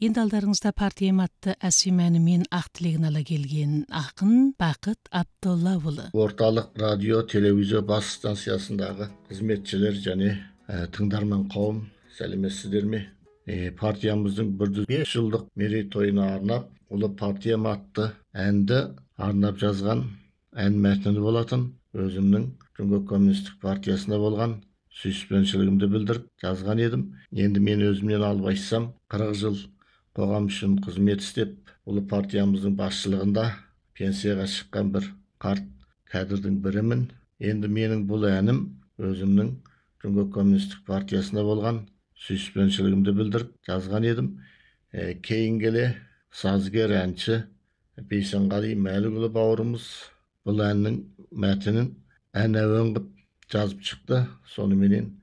Енді алдарыңызда партиям атты әсемәні мен ақ тілегін ала келген ақын Бақыт Абдоллаұлы. Орталық радио телевизия бас станциясындағы қызметшілер және тыңдарман қауым, сәлеметсіздер ме? Партиямыздың 105 жылдық мерейтойына арнап, ұлы партиям атты әнді арнап жазған ән мәтіні болатын. Өзімнің Жүңгө коммунистік партиясында болған сүйіспеншілігімді білдіріп жазған едім. Енді мен өзімнен алып айтсам, 40 жыл қоғам үшін қызмет істеп, ұлы партиямыздың басшылығында пенсияға шыққан бір қарт кәдірдің бірімін. Енді менің бұл әнім өзімнің Жүңгө коммунистік партиясында болған сүйіспеншілігімді білдіріп жазған едім. Кейін келе сазгер әнші Бейсенғали Мәлікұлы бауырымыз бұл әннің мәтінін ән әуен қылып жазып шықты. Соныменен